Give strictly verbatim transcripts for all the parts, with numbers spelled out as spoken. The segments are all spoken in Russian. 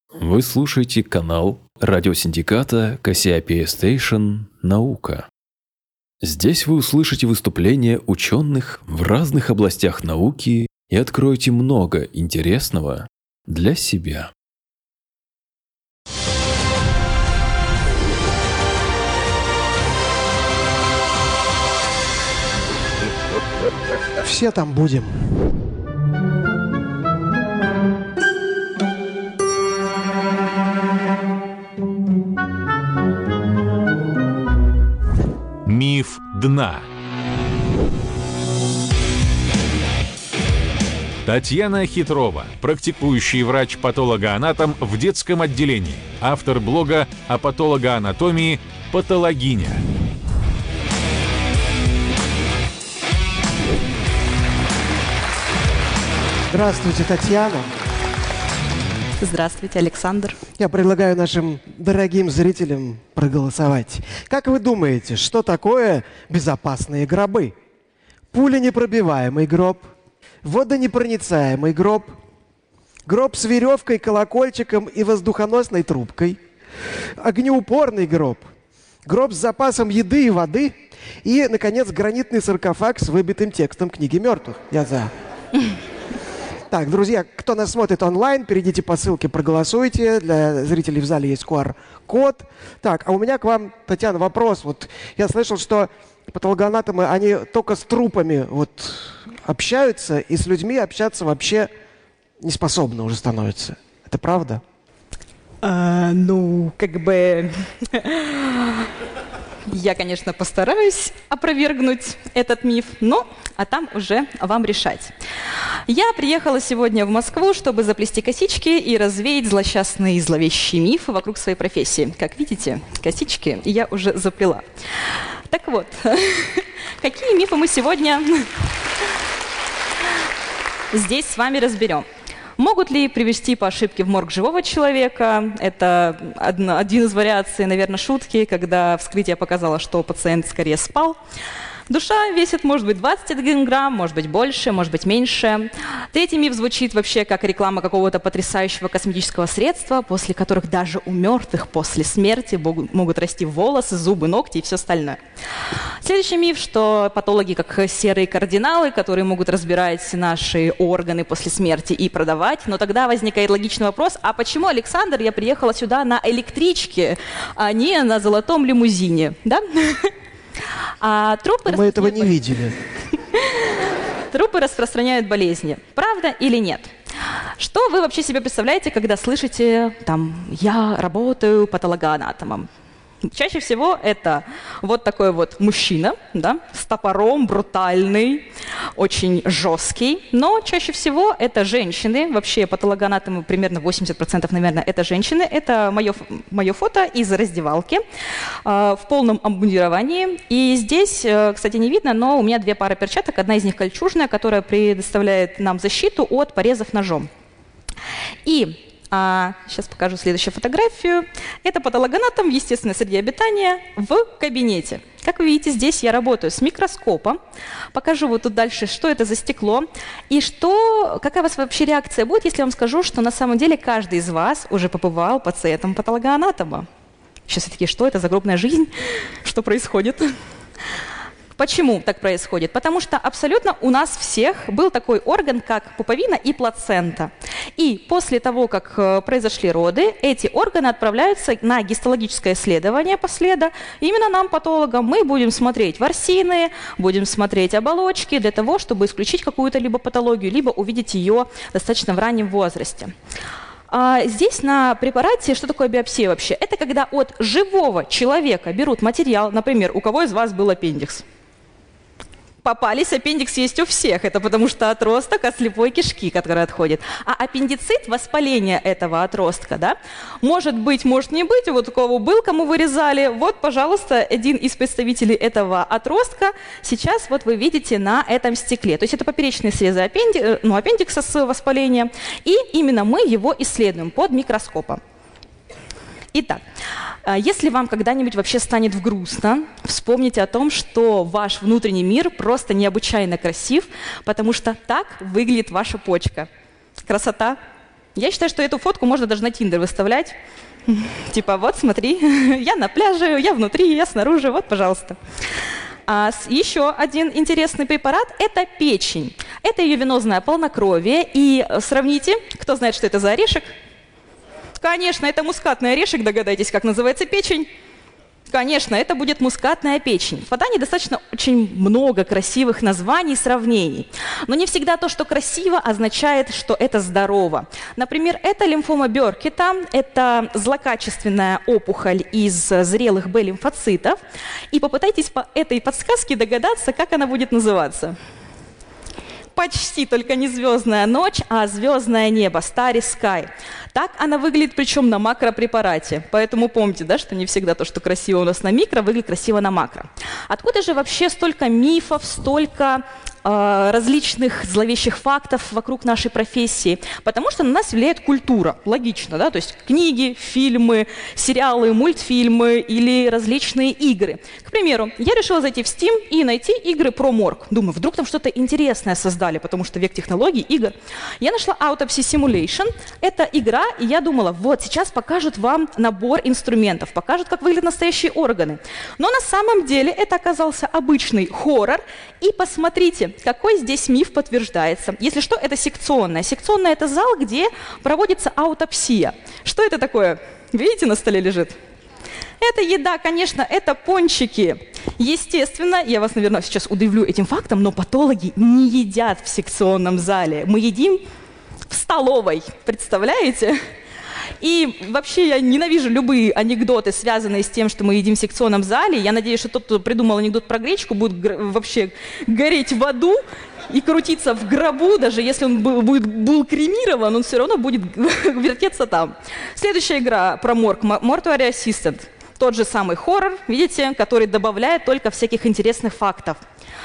Вы слушаете канал радиосиндиката Кассиопея Station «Наука». Здесь вы услышите выступления ученых в разных областях науки и откроете много интересного для себя. Все там будем. Миф дна. Татьяна Хитрова, практикующий врач-патологоанатом в детском отделении, автор блога о патологоанатомии «Патологиня». Здравствуйте, Татьяна. Здравствуйте, Александр. Я предлагаю нашим дорогим зрителям проголосовать. Как вы думаете, что такое безопасные гробы? Пуленепробиваемый гроб, водонепроницаемый гроб, гроб с веревкой, колокольчиком и воздухоносной трубкой, огнеупорный гроб, гроб с запасом еды и воды и, наконец, гранитный саркофаг с выбитым текстом книги мертвых. Я за. Так, друзья, кто нас смотрит онлайн, перейдите по ссылке, проголосуйте. Для зрителей в зале есть ку ар-код. Так, а у меня к вам, Татьяна, вопрос. Вот я слышал, что патологоанатомы, они только с трупами вот общаются, и с людьми общаться вообще не способны уже становятся. Это правда? А, ну, как бы... Я, конечно, постараюсь опровергнуть этот миф, но а там уже вам решать. Я приехала сегодня в Москву, чтобы заплести косички и развеять злосчастные и зловещие мифы вокруг своей профессии. Как видите, косички я уже заплела. Так вот, какие мифы мы сегодня здесь с вами разберем? Могут ли привести по ошибке в морг живого человека? Это одна, один из вариаций, наверное, шутки, когда вскрытие показало, что пациент скорее спал. Душа весит, может быть, двадцать один грамм, может быть, больше, может быть, меньше. Третий миф звучит вообще как реклама какого-то потрясающего косметического средства, после которых даже у мертвых после смерти могут расти волосы, зубы, ногти и все остальное. Следующий миф, что патологи как серые кардиналы, которые могут разбирать наши органы после смерти и продавать. Но тогда возникает логичный вопрос, а почему, Александр, я приехала сюда на электричке, а не на золотом лимузине? Да? А трупы Мы этого не видели. Трупы распространяют болезни. Правда или нет? Что вы вообще себе представляете, когда слышите, там, я работаю патологоанатомом? Чаще всего это вот такой вот мужчина, да, с топором, брутальный, очень жесткий. Но чаще всего это женщины. Вообще патологоанатомы примерно восемьдесят процентов, наверное, это женщины. Это мое, мое фото из раздевалки э, в полном обмундировании. И здесь, э, кстати, не видно, но у меня две пары перчаток. Одна из них кольчужная, которая предоставляет нам защиту от порезов ножом. И А, сейчас покажу следующую фотографию. Это патологоанатом в естественной среде обитания в кабинете. Как вы видите, здесь я работаю с микроскопом. Покажу вот тут дальше, что это за стекло. И что, какая у вас вообще реакция будет, если я вам скажу, что на самом деле каждый из вас уже побывал пациентом патологоанатома. Сейчас все таки, что это, загробная жизнь? Что происходит? Почему так происходит? Потому что абсолютно у нас всех был такой орган, как пуповина и плацента. И после того, как э, произошли роды, эти органы отправляются на гистологическое исследование последа. Именно нам, патологам, мы будем смотреть ворсины, будем смотреть оболочки для того, чтобы исключить какую-то либо патологию, либо увидеть ее достаточно в раннем возрасте. А здесь на препарате, что такое биопсия вообще? Это когда от живого человека берут материал, например, у кого из вас был аппендикс? Попались, аппендикс есть у всех. Это потому что отросток от слепой кишки, который отходит. А аппендицит, воспаление этого отростка, да, может быть, может не быть. Вот у кого был, кому вырезали. Вот, пожалуйста, один из представителей этого отростка сейчас вот вы видите на этом стекле. То есть это поперечные срезы аппенди... ну, аппендикса с воспалением. И именно мы его исследуем под микроскопом. Итак, если вам когда-нибудь вообще станет грустно, вспомните о том, что ваш внутренний мир просто необычайно красив, потому что так выглядит ваша почка. Красота? Я считаю, что эту фотку можно даже на Тиндер выставлять. Типа, вот, смотри, я на пляже, я внутри, я снаружи, вот, пожалуйста. А еще один интересный препарат – это печень. Это ее венозное полнокровие. И сравните, кто знает, что это за орешек? Конечно, это мускатный орешек, догадайтесь, как называется печень. Конечно, это будет мускатная печень. В Ботании достаточно очень много красивых названий и сравнений. Но не всегда то, что красиво, означает, что это здорово. Например, это лимфома Беркета, это злокачественная опухоль из зрелых Б-лимфоцитов. И попытайтесь по этой подсказке догадаться, как она будет называться. Почти, только не звездная ночь, а звездное небо, Starry Sky. Так она выглядит, причем на макропрепарате. Поэтому помните, да, что не всегда то, что красиво у нас на микро, выглядит красиво на макро. Откуда же вообще столько мифов, столько э, различных зловещих фактов вокруг нашей профессии? Потому что на нас влияет культура, логично, да, то есть книги, фильмы, сериалы, мультфильмы или различные игры. К примеру, я решила зайти в Steam и найти игры про морг. Думаю, вдруг там что-то интересное создали, потому что век технологий, игр. Я нашла Autopsy Simulation. Это игра, и я думала, вот, сейчас покажут вам набор инструментов, покажут, как выглядят настоящие органы. Но на самом деле это оказался обычный хоррор. И посмотрите, какой здесь миф подтверждается. Если что, это секционная. Секционная – это зал, где проводится аутопсия. Что это такое? Видите, на столе лежит? Это еда, конечно, это пончики. Естественно, я вас, наверное, сейчас удивлю этим фактом, но патологи не едят в секционном зале. Мы едим в столовой, представляете? И вообще я ненавижу любые анекдоты, связанные с тем, что мы едим в секционном зале. Я надеюсь, что тот, кто придумал анекдот про гречку, будет вообще гореть в аду и крутиться в гробу, даже если он будет, был кремирован, он все равно будет вертеться там. Следующая игра про морг, Mortuary Assistant. Тот же самый хоррор, видите, который добавляет только всяких интересных фактов.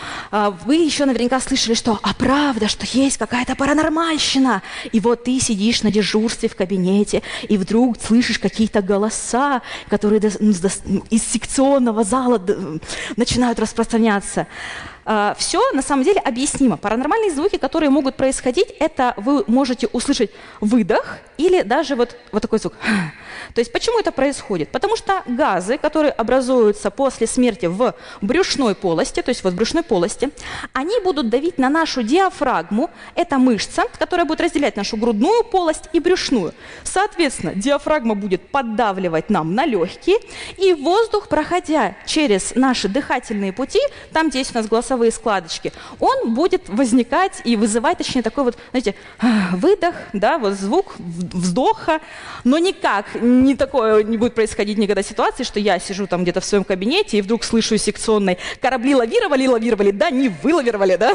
Вы еще наверняка слышали, что «а правда, что есть какая-то паранормальщина». И вот ты сидишь на дежурстве в кабинете, и вдруг слышишь какие-то голоса, которые из секционного зала начинают распространяться. Все на самом деле объяснимо. Паранормальные звуки, которые могут происходить, это вы можете услышать выдох или даже вот, вот такой звук. То есть почему это происходит? Потому что газы, которые образуются после смерти в брюшной полости, то есть вот в брюшной полости, они будут давить на нашу диафрагму. Это мышца, которая будет разделять нашу грудную полость и брюшную. Соответственно, диафрагма будет поддавливать нам на легкие, и воздух, проходя через наши дыхательные пути, там, где есть у нас голосовые складочки, он будет возникать и вызывать, точнее, такой вот, знаете, выдох, да, вот звук вздоха, но никак не такое не будет происходить никогда ситуации, что я сижу там где-то в своем кабинете и вдруг слышу из секционной: корабли лавировали, лавировали, да, не вылавировали, да?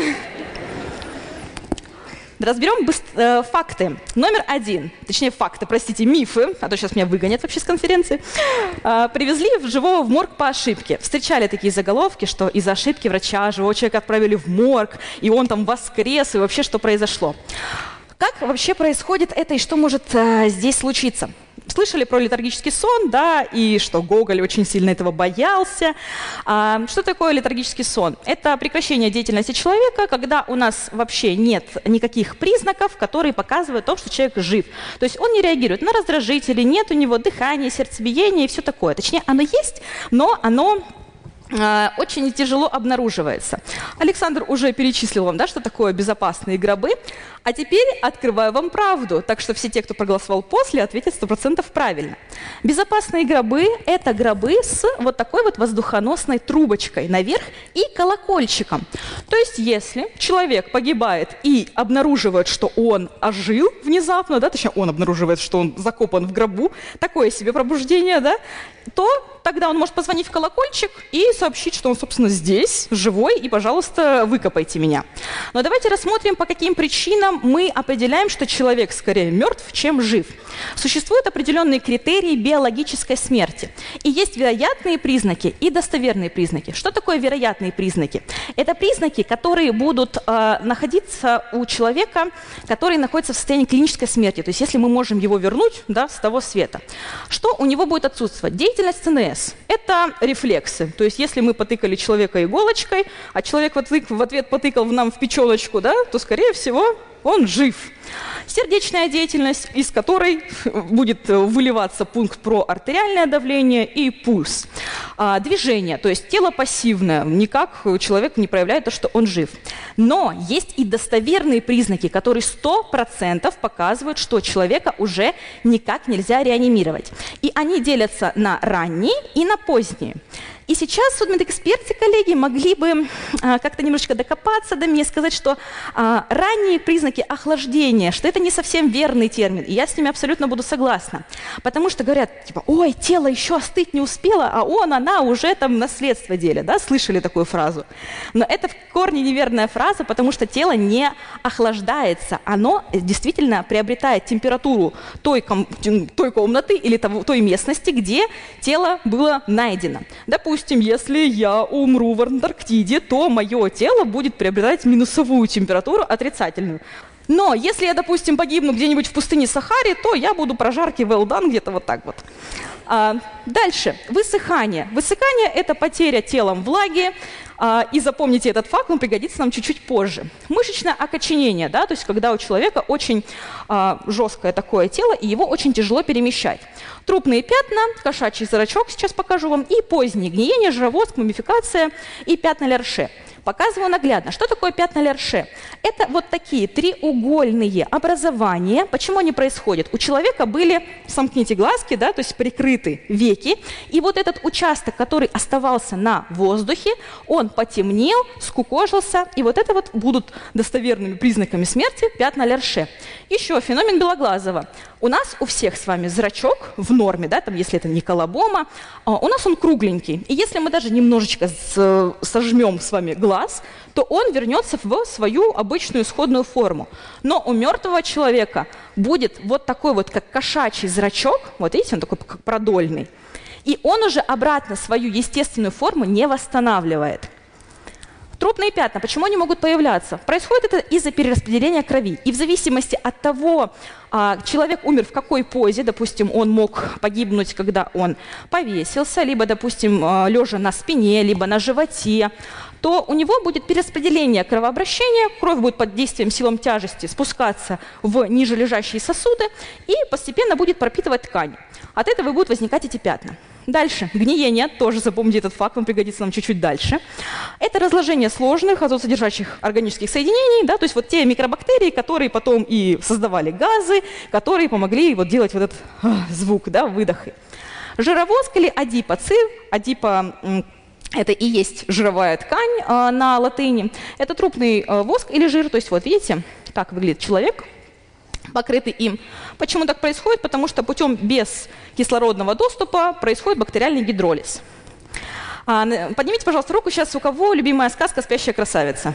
Разберем быстро, э, факты. Номер один, точнее факты, простите, мифы, а то сейчас меня выгонят вообще с конференции. Э, привезли живого в морг по ошибке. Встречали такие заголовки, что из-за ошибки врача живого человека отправили в морг, и он там воскрес, и вообще что произошло. Как вообще происходит это и что может э, здесь случиться? Слышали про летаргический сон, да, и что Гоголь очень сильно этого боялся. А, что такое летаргический сон? Это прекращение деятельности человека, когда у нас вообще нет никаких признаков, которые показывают то, что человек жив. То есть он не реагирует на раздражители, нет у него дыхания, сердцебиения и все такое. Точнее, оно есть, но оно э, очень тяжело обнаруживается. Александр уже перечислил вам, да, что такое безопасные гробы. А теперь открываю вам правду, так что все те, кто проголосовал после, ответят сто процентов правильно. Безопасные гробы – это гробы с вот такой вот воздухоносной трубочкой наверх и колокольчиком. То есть если человек погибает и обнаруживает, что он ожил внезапно, да, точнее он обнаруживает, что он закопан в гробу, такое себе пробуждение, да, то тогда он может позвонить в колокольчик и сообщить, что он, собственно, здесь, живой, и, пожалуйста, выкопайте меня. Но давайте рассмотрим, по каким причинам мы определяем, что человек скорее мертв, чем жив. Существуют определенные критерии биологической смерти. И есть вероятные признаки и достоверные признаки. Что такое вероятные признаки? Это признаки, которые будут э, находиться у человека, который находится в состоянии клинической смерти. То есть если мы можем его вернуть, да, с того света. Что у него будет отсутствовать? Деятельность ЦНС. Это рефлексы. То есть если мы потыкали человека иголочкой, а человек в ответ потыкал нам в печеночку, да, то, скорее всего, он жив. Сердечная деятельность, из которой будет выливаться пункт про артериальное давление и пульс. А, движение, то есть тело пассивное, никак человек не проявляет то, что он жив. Но есть и достоверные признаки, которые сто процентов показывают, что человека уже никак нельзя реанимировать. И они делятся на ранние и на поздние. И сейчас судмедэксперты, коллеги, могли бы а, как-то немножечко докопаться до меня и сказать, что а, ранние признаки охлаждения, что это не совсем верный термин. И я с ними абсолютно буду согласна. Потому что говорят, типа, ой, тело еще остыть не успело, а он, она уже там наследство делят. Да? Слышали такую фразу? Но это в корне неверная фраза, потому что тело не охлаждается. Оно действительно приобретает температуру той, ком- той комнаты или того, той местности, где тело было найдено. Допустим, Допустим, если я умру в Антарктиде, то мое тело будет приобретать минусовую температуру, отрицательную. Но если я, допустим, погибну где-нибудь в пустыне Сахаре, то я буду прожарки well done где-то вот так вот. А, дальше. Высыхание. Высыхание – это потеря телом влаги. А, и запомните этот факт, он пригодится нам чуть-чуть позже. Мышечное окоченение, да, то есть когда у человека очень а, жесткое такое тело, и его очень тяжело перемещать. Трупные пятна, кошачий зрачок, сейчас покажу вам, и поздние гниение, жировозг, мумификация и пятна Лерше. Показываю наглядно. Что такое пятна Лерше? Это вот такие треугольные образования. Почему они происходят? У человека были, сомкните глазки, да, то есть прикрыты веки, и вот этот участок, который оставался на воздухе, он потемнел, скукожился, и вот это вот будут достоверными признаками смерти пятна Лерше. Еще феномен Белоглазова. У нас у всех с вами зрачок в норме, да, там, если это не колобома, у нас он кругленький. И если мы даже немножечко с, сожмем с вами глаз, то он вернется в свою обычную исходную форму. Но у мертвого человека будет вот такой вот, как кошачий зрачок, вот видите, он такой как продольный, и он уже обратно свою естественную форму не восстанавливает. Трупные пятна, почему они могут появляться? Происходит это из-за перераспределения крови. И в зависимости от того, а, человек умер в какой позе, допустим, он мог погибнуть, когда он повесился, либо, допустим, а, лежа на спине, либо на животе, то у него будет перераспределение кровообращения, кровь будет под действием силам тяжести спускаться в нижележащие сосуды и постепенно будет пропитывать ткань. От этого и будут возникать эти пятна. Дальше. Гниение. Тоже запомните этот факт, он пригодится нам чуть-чуть дальше. Это разложение сложных азотсодержащих органических соединений, да, то есть вот те микробактерии, которые потом и создавали газы, которые помогли вот делать вот этот э, звук, да, выдохи. Жировозг или адипоцит, адипо... Это и есть жировая ткань э, на латыни. Это трупный э, воск или жир. То есть вот видите, так выглядит человек, покрытый им. Почему так происходит? Потому что путем без кислородного доступа происходит бактериальный гидролиз. А, поднимите, пожалуйста, руку сейчас, у кого любимая сказка «Спящая красавица».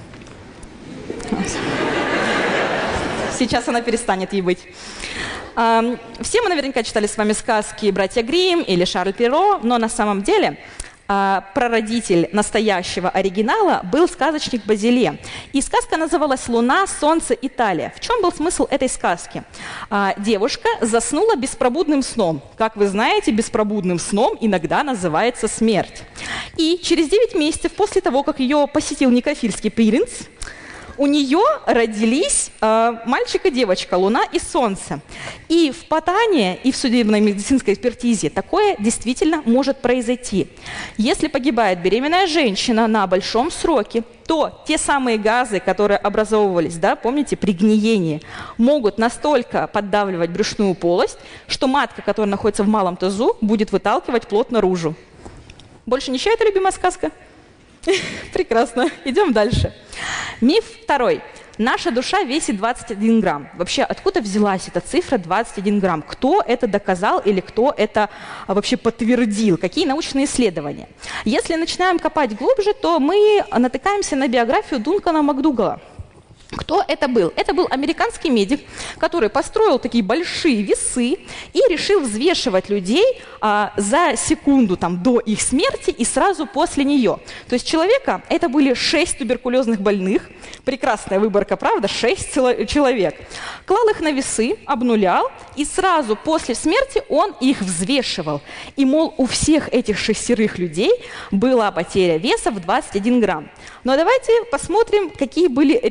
Сейчас она перестанет ей быть. А, все мы наверняка читали с вами сказки «Братья Гримм» или «Шарль Перро», но на самом деле а, прародитель настоящего оригинала был сказочник Базиле. И сказка называлась «Луна, солнце, Италия». В чем был смысл этой сказки? А, девушка заснула беспробудным сном. Как вы знаете, беспробудным сном иногда называется смерть. И через девять месяцев после того, как ее посетил некрофильский принц, у нее родились э, мальчик и девочка, Луна и Солнце. И в Потане, и в судебной медицинской экспертизе такое действительно может произойти. Если погибает беременная женщина на большом сроке, то те самые газы, которые образовывались, да, помните, при гниении, могут настолько поддавливать брюшную полость, что матка, которая находится в малом тазу, будет выталкивать плод наружу. Больше ничего, это любимая сказка? Прекрасно. Идем дальше. Миф второй. Наша душа весит двадцать один грамм. Вообще, откуда взялась эта цифра двадцать один грамм? Кто это доказал или кто это вообще подтвердил? Какие научные исследования? Если начинаем копать глубже, то мы натыкаемся на биографию Дункана Макдугала. Кто это был? Это был американский медик, который построил такие большие весы и решил взвешивать людей а, за секунду там, до их смерти и сразу после нее. То есть человека, это были шесть туберкулезных больных, прекрасная выборка, правда, шесть человек. Клал их на весы, обнулял, и сразу после смерти он их взвешивал. И, мол, у всех этих шестерых людей была потеря веса в двадцать один грамм. Но давайте посмотрим, какие были реальные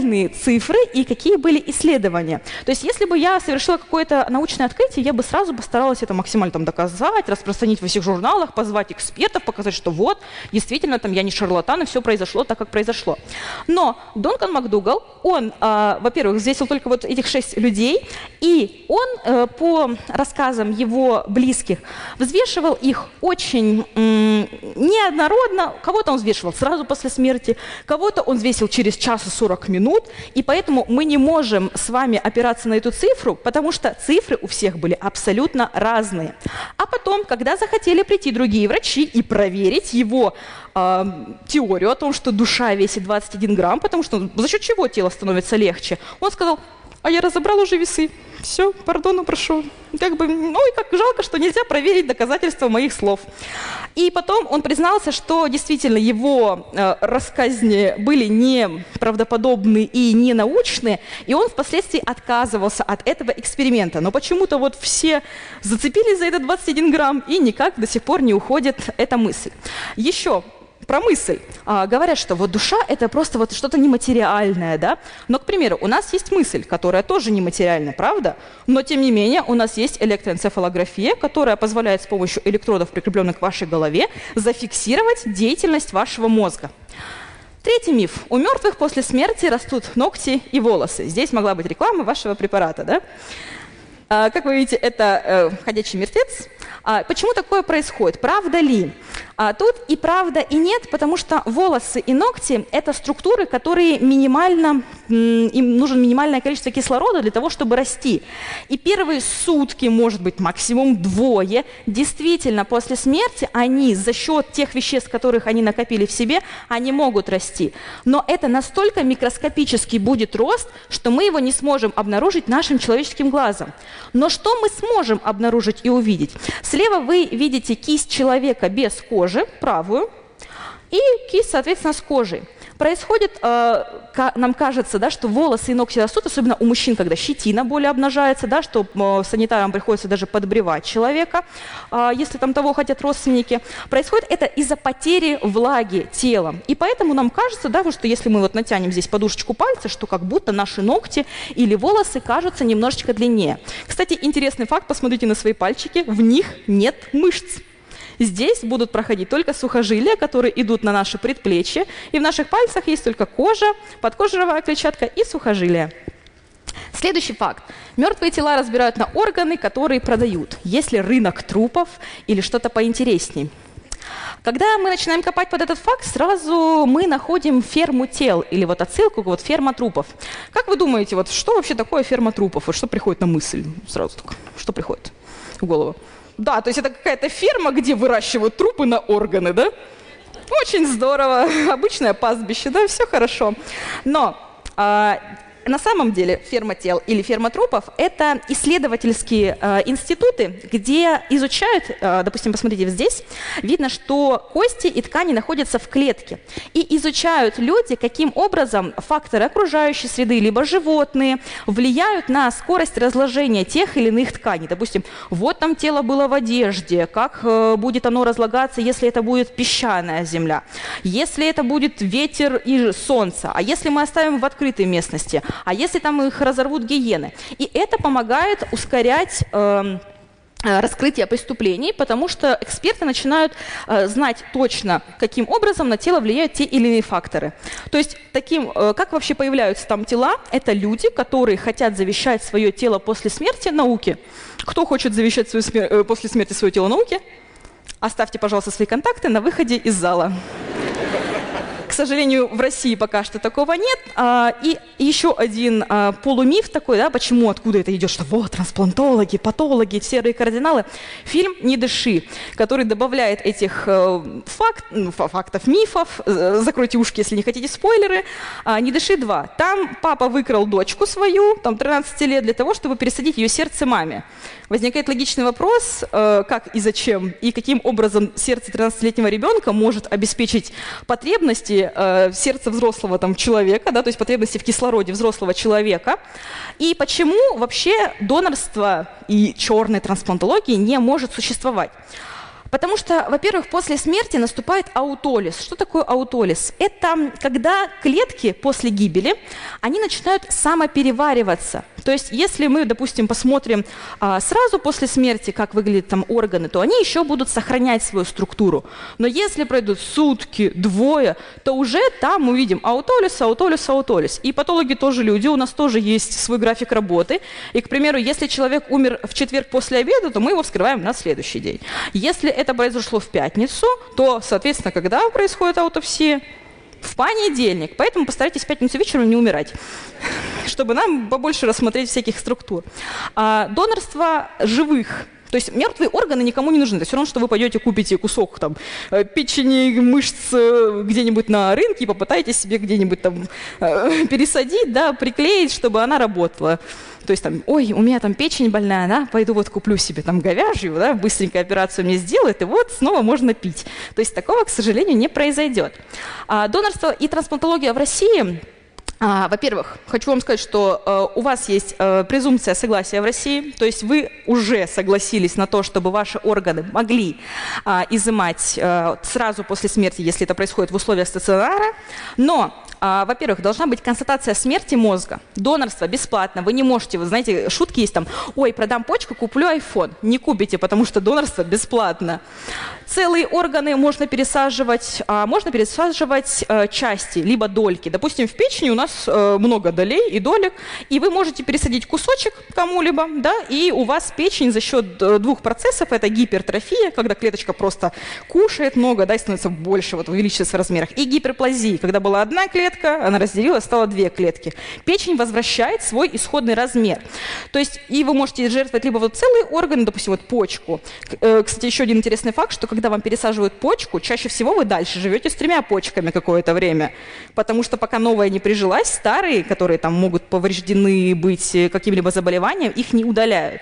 реальные цифры и какие были исследования. То есть если бы я совершила какое-то научное открытие, я бы сразу постаралась это максимально там доказать, распространить во всех журналах, позвать экспертов, показать, что вот, действительно, там я не шарлатан, и все произошло так, как произошло. Но Дункан МакДугал, он, э, во-первых, взвесил только вот этих шесть людей, и он, э, по рассказам его близких, взвешивал их очень м, неоднородно. Кого-то он взвешивал сразу после смерти, кого-то он взвесил через час и сорок минут, и поэтому мы не можем с вами опираться на эту цифру, потому что цифры у всех были абсолютно разные. А потом, когда захотели прийти другие врачи и проверить его э, теорию о том, что душа весит двадцать один грамм, потому что за счет чего тело становится легче, он сказал: а я разобрал уже весы. Все, пардону прошу. Как бы, ну и как жалко, что нельзя проверить доказательства моих слов. И потом он признался, что действительно его э, рассказни были неправдоподобны и ненаучные, и он впоследствии отказывался от этого эксперимента. Но почему-то вот все зацепились за этот двадцать один грамм, и никак до сих пор не уходит эта мысль. Еще про мысль. А, говорят, что вот душа – это просто вот что-то нематериальное, да? Но, к примеру, у нас есть мысль, которая тоже нематериальная, правда? Но, тем не менее, у нас есть электроэнцефалография, которая позволяет с помощью электродов, прикрепленных к вашей голове, зафиксировать деятельность вашего мозга. Третий миф. У мертвых после смерти растут ногти и волосы. Здесь могла быть реклама вашего препарата, да? А, как вы видите, это э, ходячий мертвец. А, почему такое происходит? Правда ли? А, тут и правда, и нет, потому что волосы и ногти – это структуры, которые минимально, им нужно минимальное количество кислорода для того, чтобы расти. И первые сутки, может быть, максимум двое, действительно, после смерти они за счет тех веществ, которых они накопили в себе, они могут расти. Но это настолько микроскопический будет рост, что мы его не сможем обнаружить нашим человеческим глазом. Но что мы сможем обнаружить и увидеть? Слева вы видите кисть человека без кожи, правую, и кисть, соответственно, с кожей. Происходит, э, нам кажется, да, что волосы и ногти растут, особенно у мужчин, когда щетина более обнажается, да, что э, санитарам приходится даже подбривать человека, э, если там того хотят родственники. Происходит это из-за потери влаги телом. И поэтому нам кажется, да, что если мы вот натянем здесь подушечку пальца, что как будто наши ногти или волосы кажутся немножечко длиннее. Кстати, интересный факт, посмотрите на свои пальчики, в них нет мышц. Здесь будут проходить только сухожилия, которые идут на наши предплечья, и в наших пальцах есть только кожа, подкожировая клетчатка и сухожилия. Следующий факт. Мертвые тела разбирают на органы, которые продают. Есть ли рынок трупов или что-то поинтересней? Когда мы начинаем копать под этот факт, сразу мы находим ферму тел, или вот отсылку, вот ферма трупов. Как вы думаете, вот что вообще такое ферма трупов? Вот что приходит на мысль сразу только? Что приходит в голову? Да, то есть это какая-то ферма, где выращивают трупы на органы, да? Очень здорово, обычное пастбище, да, все хорошо. Но а, на самом деле ферма тел или ферма трупов – это исследовательские э, институты, где изучают, э, допустим, посмотрите здесь, видно, что кости и ткани находятся в клетке. И изучают люди, каким образом факторы окружающей среды, либо животные, влияют на скорость разложения тех или иных тканей. Допустим, вот там тело было в одежде, как э, будет оно разлагаться, если это будет песчаная земля, если это будет ветер и солнце, а если мы оставим в открытой местности, а если там их разорвут гиены. И это помогает ускорять э, раскрытие преступлений, потому что эксперты начинают э, знать точно, каким образом на тело влияют те или иные факторы. То есть, таким, э, как вообще появляются там тела, это люди, которые хотят завещать свое тело после смерти науке. Кто хочет завещать свою смер- э, после смерти свое тело науке? Оставьте, пожалуйста, свои контакты на выходе из зала. К сожалению, в России пока что такого нет. А, и еще один а, полумиф такой, да, почему, откуда это идет, что вот, трансплантологи, патологи, серые кардиналы. Фильм «Не дыши», который добавляет этих э, факт, ну, фактов, мифов. Закройте ушки, если не хотите спойлеры. А, «Не дыши два». Там папа выкрал дочку свою, там тринадцать лет, для того, чтобы пересадить ее сердце маме. Возникает логичный вопрос, э, как и зачем, и каким образом сердце тринадцатилетнего ребенка может обеспечить потребности э, сердца взрослого там, человека, да, то есть потребности в кислороде взрослого человека, и почему вообще донорство и черной трансплантологии не может существовать. Потому что, во-первых, после смерти наступает аутолиз. Что такое аутолиз? Это когда клетки после гибели, они начинают самоперевариваться. То есть, если мы, допустим, посмотрим а, сразу после смерти, как выглядят там органы, то они еще будут сохранять свою структуру. Но если пройдут сутки, двое, то уже там мы увидим аутолиз, аутолиз, аутолиз. И патологи тоже люди, у нас тоже есть свой график работы. И, к примеру, если человек умер в четверг после обеда, то мы его вскрываем на следующий день. Если это произошло в пятницу, то, соответственно, когда происходит аутопсия? В понедельник. Поэтому постарайтесь в пятницу вечером не умирать, чтобы нам побольше рассмотреть всяких структур. А, донорство живых. То есть мертвые органы никому не нужны. Это все равно, что вы пойдете купите кусок там, печени, мышц где-нибудь на рынке и попытаетесь себе где-нибудь там пересадить, да, приклеить, чтобы она работала. То есть там, ой, у меня там печень больная, да, пойду вот куплю себе там говяжью, да, быстренько операцию мне сделают, и вот снова можно пить. То есть такого, к сожалению, не произойдет. А донорство и трансплантология в России... А, во-первых, хочу вам сказать, что э, у вас есть э, презумпция согласия в России, то есть вы уже согласились на то, чтобы ваши органы могли э, изымать э, сразу после смерти, если это происходит в условиях стационара, но А, во-первых, должна быть констатация смерти мозга. Донорство бесплатно. Вы не можете, вы знаете, шутки есть там, ой, продам почку, куплю айфон. Не купите, потому что донорство бесплатно. Целые органы можно пересаживать, а, можно пересаживать а, части, либо дольки. Допустим, в печени у нас а, много долей и долек, и вы можете пересадить кусочек кому-либо, да, и у вас печень за счет двух процессов, это гипертрофия, когда клеточка просто кушает много, да, и становится больше, вот увеличивается в размерах, и гиперплазия, когда была одна клетка, она разделилась, стало две клетки. Печень возвращает свой исходный размер. То есть, и вы можете жертвовать либо вот целые органы, допустим, вот почку. Кстати, еще один интересный факт, что когда вам пересаживают почку, чаще всего вы дальше живете с тремя почками какое-то время, потому что пока новая не прижилась, старые, которые там могут повреждены быть каким-либо заболеванием, их не удаляют.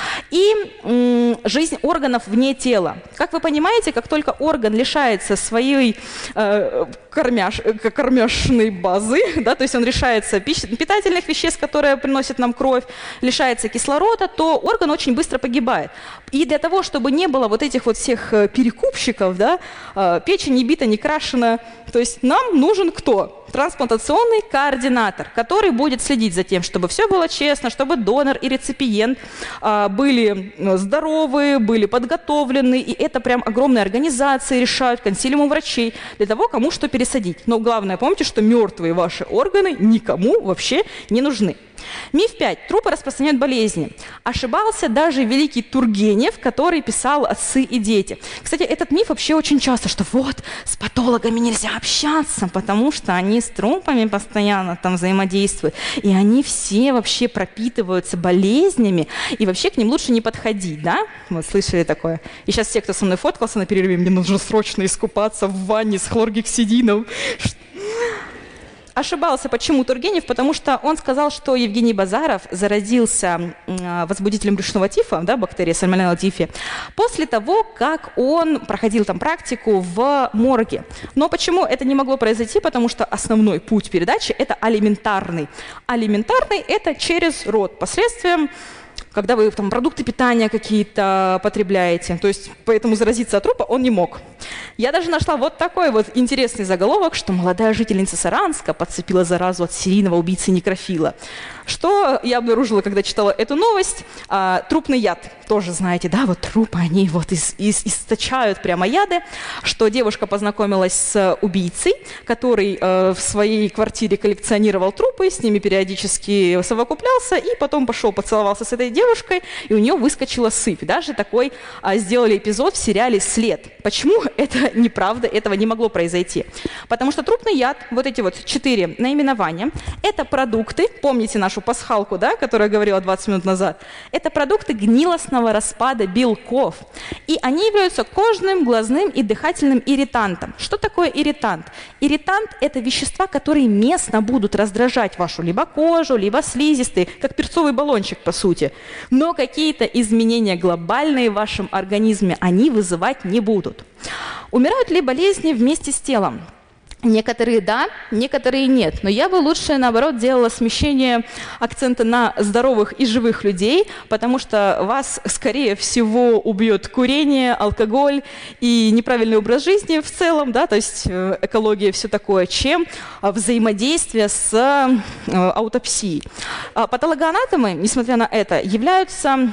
И м, жизнь органов вне тела. Как вы понимаете, как только орган лишается своей э, кормяш, кормяшной базы, да, то есть он лишается пищ, питательных веществ, которые приносят нам кровь, лишается кислорода, то орган очень быстро погибает. И для того, чтобы не было вот этих вот всех перекупщиков, да, э, печень не бита, не крашена, то есть нам нужен кто? Трансплантационный координатор, который будет следить за тем, чтобы все было честно, чтобы донор и реципиент а, были здоровы, были подготовлены, и это прям огромные организации решают, консилиумы врачей, для того, кому что пересадить. Но главное, помните, что мертвые ваши органы никому вообще не нужны. Миф пять. Трупы распространяют болезни. Ошибался даже великий Тургенев, который писал «Отцы и дети». Кстати, этот миф вообще очень часто, что вот с патологами нельзя общаться, потому что они с трупами постоянно там взаимодействуют, и они все вообще пропитываются болезнями, и вообще к ним лучше не подходить, да? Вот слышали такое? И сейчас все, кто со мной фоткался на перерыве, мне нужно срочно искупаться в ванне с хлоргексидином. Ошибался. Почему Тургенев? Потому что он сказал, что Евгений Базаров заразился возбудителем брюшного тифа, да, бактерией сальмонелла тифи, после того, как он проходил там практику в морге. Но почему это не могло произойти? Потому что основной путь передачи – это алиментарный. Алиментарный – это через рот, последствием, когда вы там продукты питания какие-то потребляете. То есть поэтому заразиться от трупа он не мог. Я даже нашла вот такой вот интересный заголовок, что молодая жительница Саранска подцепила заразу от серийного убийцы-некрофила. Что я обнаружила, когда читала эту новость? А, трупный яд. Тоже знаете, да, вот трупы, они вот ис- ис- источают прямо яды, что девушка познакомилась с убийцей, который э, в своей квартире коллекционировал трупы, с ними периодически совокуплялся, и потом пошел поцеловался с этой девушкой, и у нее выскочила сыпь. Даже такой а, сделали эпизод в сериале «След». Почему это неправда, этого не могло произойти? Потому что трупный яд, вот эти вот четыре наименования, это продукты, помните нашу пасхалку, да, которую я говорила двадцать минут назад, это продукты гнилостного распада белков. И они являются кожным, глазным и дыхательным ирритантом. Что такое ирритант? Ирритант – это вещества, которые местно будут раздражать вашу либо кожу, либо слизистые, как перцовый баллончик, по сути. Но какие-то изменения глобальные в вашем организме они вызывать не будут. Умирают ли болезни вместе с телом? Некоторые да, некоторые нет. Но я бы лучше, наоборот, делала смещение акцента на здоровых и живых людей, потому что вас, скорее всего, убьет курение, алкоголь и неправильный образ жизни в целом, да, то есть экология, все такое, чем взаимодействие с аутопсией. Патологоанатомы, несмотря на это, являются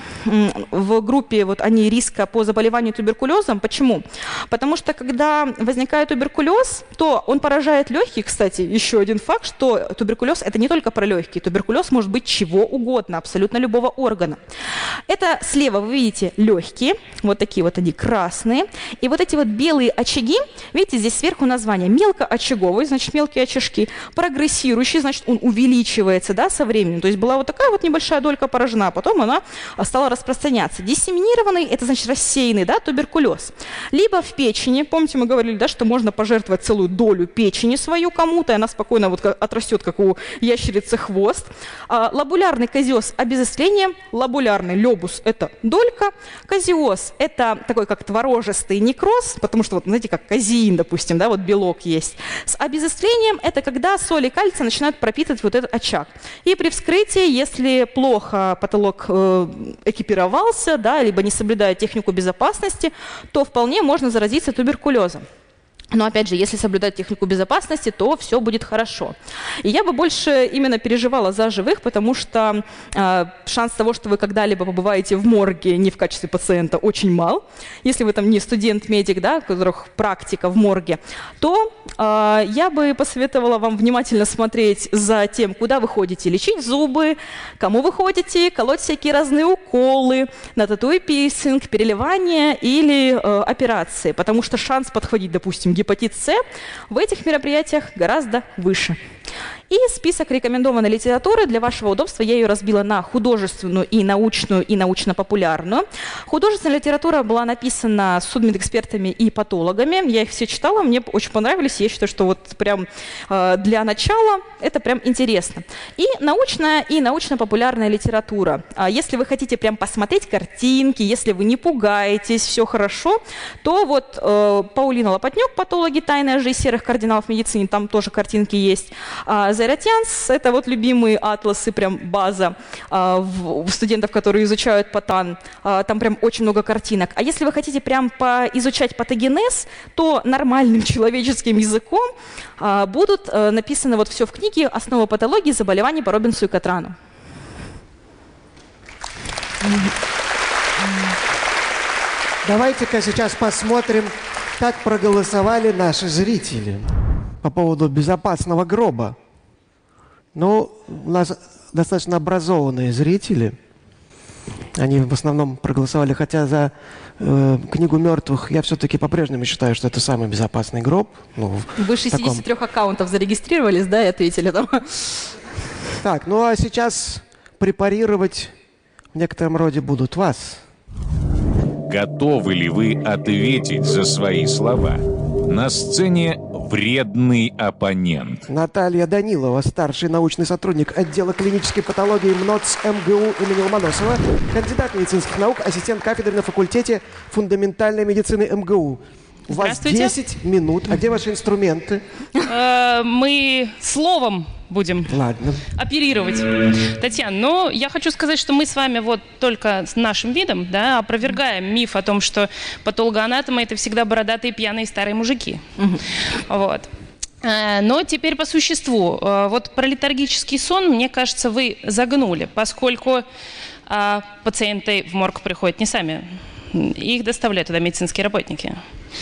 в группе, вот они риска по заболеванию туберкулезом. Почему? Потому что когда возникает туберкулез, то он поражает легкие. Кстати, еще один факт, что туберкулез – это не только про легкие. Туберкулез может быть чего угодно, абсолютно любого органа. Это слева вы видите легкие, вот такие вот они красные. И вот эти вот белые очаги, видите, здесь сверху название мелкоочаговый, значит, мелкие очажки, прогрессирующий, значит, он увеличивается, да, со временем. То есть была вот такая вот небольшая долька поражена, а потом она стала распространяться. Диссеминированный – это, значит, рассеянный, да, туберкулез. Либо в печени, помните, мы говорили, да, что можно пожертвовать целую долю печени свою кому-то, и она спокойно вот отрастет, как у ящерицы, хвост. А, лабулярный казиоз – обезострение, лабулярный лёбус – это долька, казиоз – это такой как творожистый некроз, потому что, вот, знаете, как казеин, допустим, да, вот белок есть. С обезострением – это когда соли кальция начинают пропитывать вот этот очаг. И при вскрытии, если плохо патолог э, экипировался, да, либо не соблюдает технику безопасности, то вполне можно заразиться туберкулезом. Но опять же, если соблюдать технику безопасности, то все будет хорошо. И я бы больше именно переживала за живых, потому что э, шанс того, что вы когда-либо побываете в морге не в качестве пациента, очень мал. Если вы там не студент-медик, да, у которых практика в морге, то э, я бы посоветовала вам внимательно смотреть за тем, куда вы ходите лечить зубы, кому вы ходите, колоть всякие разные уколы, на тату и пирсинг, переливание или э, операции, потому что шанс подхватить, допустим, гепатит С в этих мероприятиях гораздо выше. И список рекомендованной литературы для вашего удобства я ее разбила на художественную и научную, и научно-популярную. Художественная литература была написана судмедэкспертами и патологами. Я их все читала, мне очень понравились. Я считаю, что вот прям э, для начала это прям интересно. И научная, и научно-популярная литература. А если вы хотите прям посмотреть картинки, если вы не пугаетесь, все хорошо, то вот э, Паулина Лопатнюк, «Патологи. Тайная жизнь серых кардиналов в медицине», там тоже картинки есть. А Зайратьянс – это вот любимые атласы, прям база а, в, в студентов, которые изучают патан. А, там прям очень много картинок. А если вы хотите прям поизучать патогенез, то нормальным человеческим языком а, будут а, написаны вот все в книге «Основа патологии заболеваний по Робинсу и Катрану». Давайте-ка сейчас посмотрим, как проголосовали наши зрители по поводу безопасного гроба. Ну, у нас достаточно образованные зрители. Они в основном проголосовали, хотя за э, книгу мертвых я все-таки по-прежнему считаю, что это самый безопасный гроб. Ну, Вы шестьдесят три аккаунтов зарегистрировались, да, и ответили там? Так, ну а сейчас препарировать в некотором роде будут вас. Готовы ли вы ответить за свои слова? На сцене вредный оппонент. Наталья Данилова, старший научный сотрудник отдела клинической патологии МНОЦ МГУ имени Ломоносова, кандидат медицинских наук, ассистент кафедры на факультете фундаментальной медицины МГУ. У вас десять минут. А где ваши инструменты? Мы словом будем Ладно. оперировать. Татьяна, ну, я хочу сказать, что мы с вами вот только с нашим видом, да, опровергаем миф о том, что патологоанатомы – это всегда бородатые пьяные старые мужики. Угу. Вот. Но теперь по существу. Вот про летаргический сон, мне кажется, вы загнули, поскольку пациенты в морг приходят не сами. Их доставляют туда медицинские работники.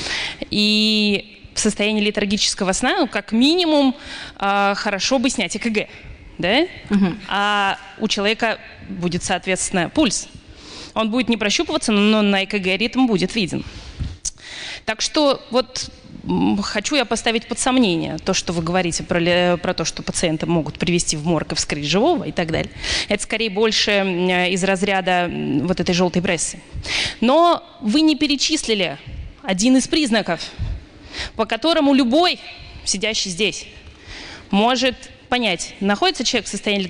И в состоянии летаргического сна, ну, как минимум, э, хорошо бы снять ЭКГ. Да? Угу. А у человека будет, соответственно, пульс. Он будет не прощупываться, но на ЭКГ ритм будет виден. Так что вот хочу я поставить под сомнение то, что вы говорите про, про то, что пациенты могут привести в морг и вскрыть живого и так далее. Это скорее больше из разряда вот этой желтой прессы. Но вы не перечислили один из признаков, по которому любой, сидящий здесь, может понять, находится человек в состоянии